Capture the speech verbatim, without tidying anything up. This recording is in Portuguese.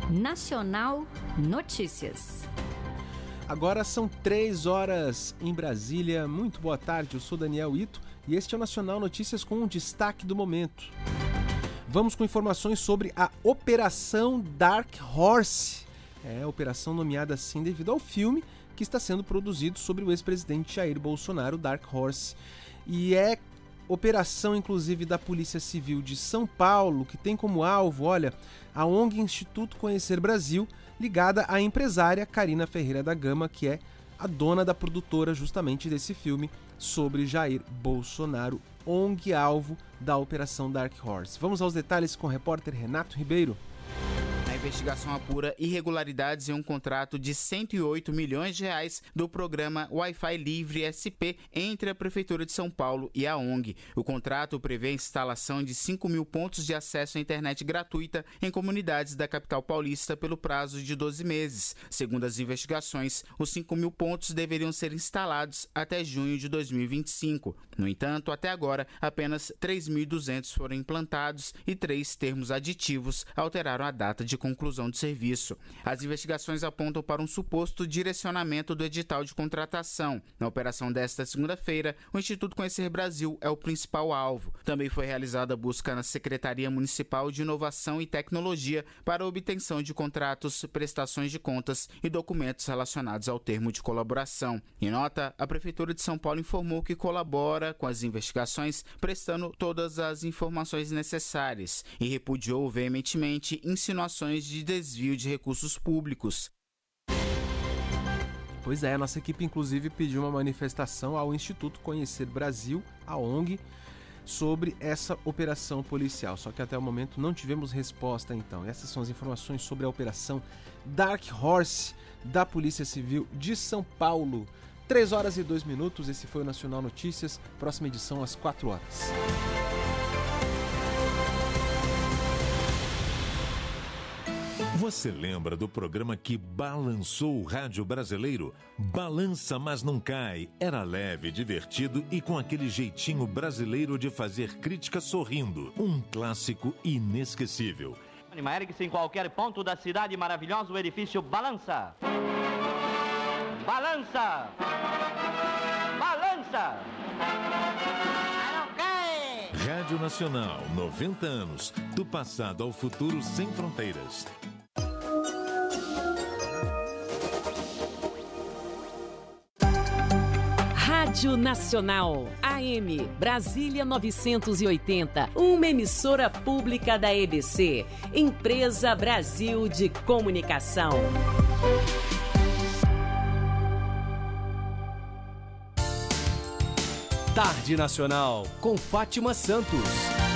Nacional Notícias. Agora são três horas em Brasília. Muito boa tarde, eu sou Daniel Ito e este é o Nacional Notícias com um destaque do momento. Vamos com informações sobre a Operação Dark Horse. É a operação nomeada assim devido ao filme que está sendo produzido sobre o ex-presidente Jair Bolsonaro, Dark Horse. E é operação, inclusive, da Polícia Civil de São Paulo, que tem como alvo, olha, a O N G Instituto Conhecer Brasil, ligada à empresária Carina Ferreira da Gama, que é a dona da produtora justamente desse filme sobre Jair Bolsonaro, O N G alvo da Operação Dark Horse. Vamos aos detalhes com o repórter Renato Ribeiro. A investigação apura irregularidades em um contrato de cento e oito milhões de reais do programa Wi-Fi Livre S P entre a Prefeitura de São Paulo e a O N G. O contrato prevê a instalação de cinco mil pontos de acesso à internet gratuita em comunidades da capital paulista pelo prazo de doze meses. Segundo as investigações, os cinco mil pontos deveriam ser instalados até junho de dois mil e vinte e cinco. No entanto, até agora, apenas três mil e duzentos foram implantados e três termos aditivos alteraram a data de conclusão do serviço. As investigações apontam para um suposto direcionamento do edital de contratação. Na operação desta segunda-feira, o Instituto Conhecer Brasil é o principal alvo. Também foi realizada a busca na Secretaria Municipal de Inovação e Tecnologia para a obtenção de contratos, prestações de contas e documentos relacionados ao termo de colaboração. Em nota, a Prefeitura de São Paulo informou que colabora com as investigações, prestando todas as informações necessárias e repudiou veementemente insinuações de desvio de recursos públicos. Pois é, a nossa equipe inclusive pediu uma manifestação ao Instituto Conhecer Brasil, a O N G, sobre essa operação policial. Só que até o momento não tivemos resposta então. Essas são as informações sobre a Operação Dark Horse da Polícia Civil de São Paulo. três horas e dois minutos, esse foi o Nacional Notícias. Próxima edição às quatro horas. Você lembra do programa que balançou o rádio brasileiro? Balança, mas não cai. Era leve, divertido e com aquele jeitinho brasileiro de fazer crítica sorrindo. Um clássico inesquecível. Ergue-se em qualquer ponto da cidade maravilhosa, o edifício balança. Balança! Balança! Rádio Nacional, noventa anos. Do passado ao futuro sem fronteiras. Rádio Nacional, A M, Brasília novecentos e oitenta, uma emissora pública da E B C, Empresa Brasil de Comunicação. Tarde Nacional, com Fátima Santos.